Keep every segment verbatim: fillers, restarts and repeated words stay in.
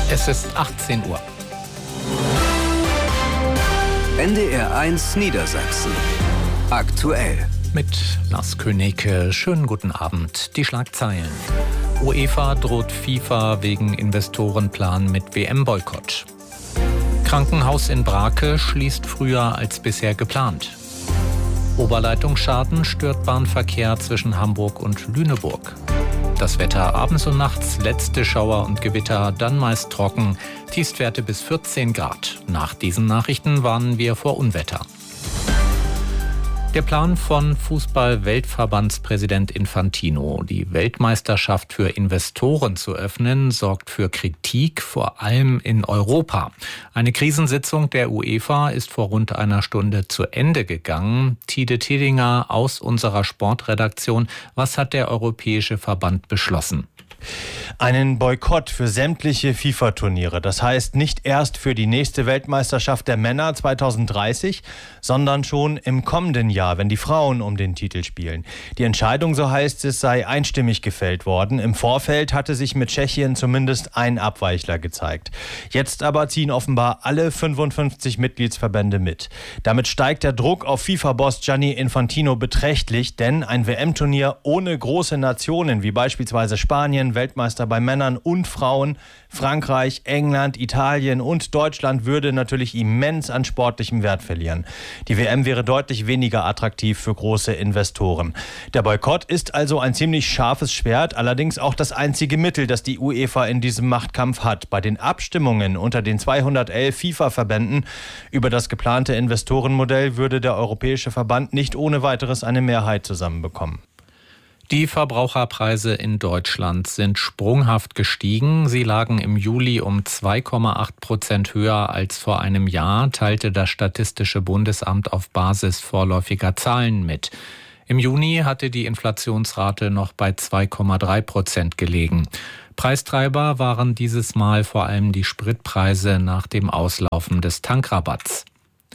Es ist achtzehn Uhr. N D R eins Niedersachsen. Aktuell. Mit Lars Königke. Schönen guten Abend. Die Schlagzeilen. UEFA droht FIFA wegen Investorenplan mit W M-Boykott. Krankenhaus in Brake schließt früher als bisher geplant. Oberleitungsschaden stört Bahnverkehr zwischen Hamburg und Lüneburg. Das Wetter abends und nachts, letzte Schauer und Gewitter, dann meist trocken, Tiefstwerte bis vierzehn Grad. Nach diesen Nachrichten warnen wir vor Unwetter. Der Plan von Fußball-Weltverbandspräsident Infantino, die Weltmeisterschaft für Investoren zu öffnen, sorgt für Kritik, vor allem in Europa. Eine Krisensitzung der UEFA ist vor rund einer Stunde zu Ende gegangen. Tide Tedinger aus unserer Sportredaktion. Was hat der Europäische Verband beschlossen? Einen Boykott für sämtliche FIFA-Turniere. Das heißt nicht erst für die nächste Weltmeisterschaft der Männer zweitausenddreißig, sondern schon im kommenden Jahr, wenn die Frauen um den Titel spielen. Die Entscheidung, so heißt es, sei einstimmig gefällt worden. Im Vorfeld hatte sich mit Tschechien zumindest ein Abweichler gezeigt. Jetzt aber ziehen offenbar alle fünfundfünfzig Mitgliedsverbände mit. Damit steigt der Druck auf FIFA-Boss Gianni Infantino beträchtlich, denn ein W M-Turnier ohne große Nationen wie beispielsweise Spanien, Weltmeister bei Männern und Frauen, Frankreich, England, Italien und Deutschland würde natürlich immens an sportlichem Wert verlieren. Die W M wäre deutlich weniger attraktiv für große Investoren. Der Boykott ist also ein ziemlich scharfes Schwert, allerdings auch das einzige Mittel, das die UEFA in diesem Machtkampf hat. Bei den Abstimmungen unter den zweihundertelf FIFA-Verbänden über das geplante Investorenmodell würde der Europäische Verband nicht ohne weiteres eine Mehrheit zusammenbekommen. Die Verbraucherpreise in Deutschland sind sprunghaft gestiegen. Sie lagen im Juli um zwei Komma acht Prozent höher als vor einem Jahr, teilte das Statistische Bundesamt auf Basis vorläufiger Zahlen mit. Im Juni hatte die Inflationsrate noch bei zwei Komma drei Prozent gelegen. Preistreiber waren dieses Mal vor allem die Spritpreise nach dem Auslaufen des Tankrabatts.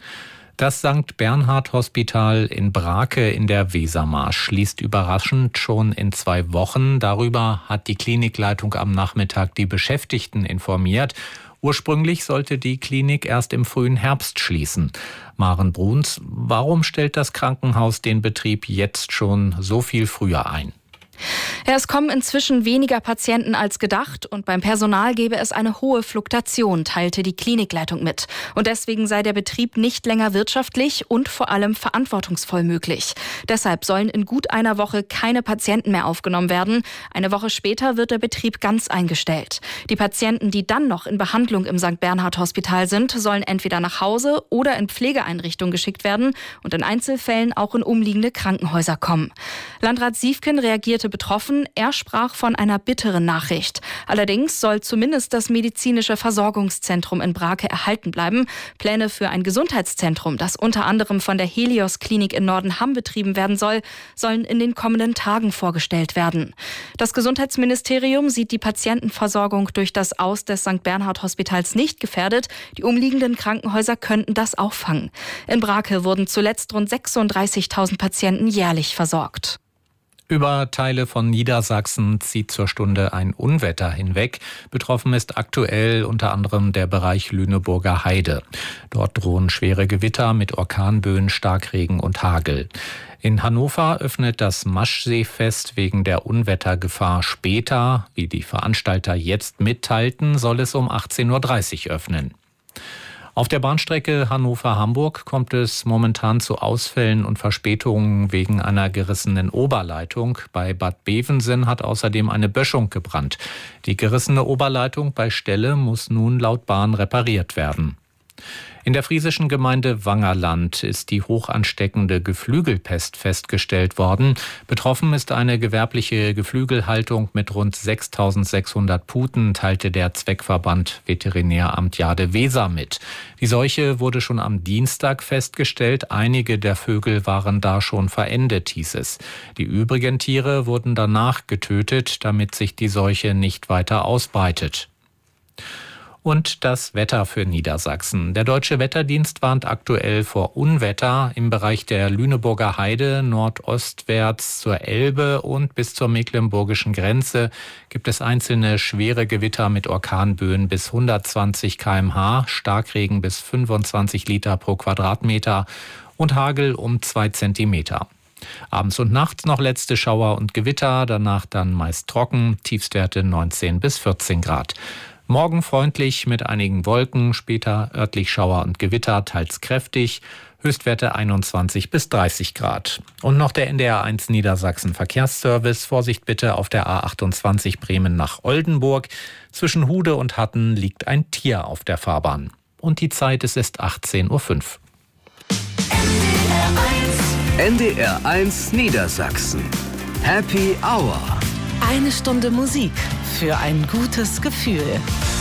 Das Sankt Bernhard Hospital in Brake in der Wesermarsch schließt überraschend schon in zwei Wochen. Darüber hat die Klinikleitung am Nachmittag die Beschäftigten informiert. Ursprünglich sollte die Klinik erst im frühen Herbst schließen. Maren Bruns, warum stellt das Krankenhaus den Betrieb jetzt schon so viel früher ein? Ja, es kommen inzwischen weniger Patienten als gedacht und beim Personal gebe es eine hohe Fluktuation, teilte die Klinikleitung mit. Und deswegen sei der Betrieb nicht länger wirtschaftlich und vor allem verantwortungsvoll möglich. Deshalb sollen in gut einer Woche keine Patienten mehr aufgenommen werden. Eine Woche später wird der Betrieb ganz eingestellt. Die Patienten, die dann noch in Behandlung im Sankt Bernhard Hospital sind, sollen entweder nach Hause oder in Pflegeeinrichtungen geschickt werden und in Einzelfällen auch in umliegende Krankenhäuser kommen. Landrat Siefken reagierte betroffen. Er sprach von einer bitteren Nachricht. Allerdings soll zumindest das medizinische Versorgungszentrum in Brake erhalten bleiben. Pläne für ein Gesundheitszentrum, das unter anderem von der Helios Klinik in Nordenham betrieben werden soll, sollen in den kommenden Tagen vorgestellt werden. Das Gesundheitsministerium sieht die Patientenversorgung durch das Aus des Sankt Bernhard Hospitals nicht gefährdet. Die umliegenden Krankenhäuser könnten das auffangen. In Brake wurden zuletzt rund sechsunddreißigtausend Patienten jährlich versorgt. Über Teile von Niedersachsen zieht zur Stunde ein Unwetter hinweg. Betroffen ist aktuell unter anderem der Bereich Lüneburger Heide. Dort drohen schwere Gewitter mit Orkanböen, Starkregen und Hagel. In Hannover öffnet das Maschseefest wegen der Unwettergefahr später. Wie die Veranstalter jetzt mitteilten, soll es um achtzehn Uhr dreißig öffnen. Auf der Bahnstrecke Hannover-Hamburg kommt es momentan zu Ausfällen und Verspätungen wegen einer gerissenen Oberleitung. Bei Bad Bevensen hat außerdem eine Böschung gebrannt. Die gerissene Oberleitung bei Stelle muss nun laut Bahn repariert werden. In der friesischen Gemeinde Wangerland ist die hochansteckende Geflügelpest festgestellt worden. Betroffen ist eine gewerbliche Geflügelhaltung mit rund sechstausendsechshundert Puten, teilte der Zweckverband Veterinäramt Jade-Weser mit. Die Seuche wurde schon am Dienstag festgestellt. Einige der Vögel waren da schon verendet, hieß es. Die übrigen Tiere wurden danach getötet, damit sich die Seuche nicht weiter ausbreitet. Und das Wetter für Niedersachsen. Der Deutsche Wetterdienst warnt aktuell vor Unwetter im Bereich der Lüneburger Heide, nordostwärts zur Elbe und bis zur mecklenburgischen Grenze gibt es einzelne schwere Gewitter mit Orkanböen bis hundertzwanzig Kilometer pro Stunde, Starkregen bis fünfundzwanzig Liter pro Quadratmeter und Hagel um zwei Zentimeter. Abends und nachts noch letzte Schauer und Gewitter, danach dann meist trocken, Tiefstwerte neunzehn bis vierzehn Grad. Morgen freundlich mit einigen Wolken, später örtlich Schauer und Gewitter, teils kräftig, Höchstwerte einundzwanzig bis dreißig Grad. Und noch der N D R eins Niedersachsen Verkehrsservice. Vorsicht bitte auf der A achtundzwanzig Bremen nach Oldenburg. Zwischen Hude und Hatten liegt ein Tier auf der Fahrbahn. Und die Zeit, es ist achtzehn Uhr fünf. N D R eins Niedersachsen. Happy Hour. Eine Stunde Musik für ein gutes Gefühl.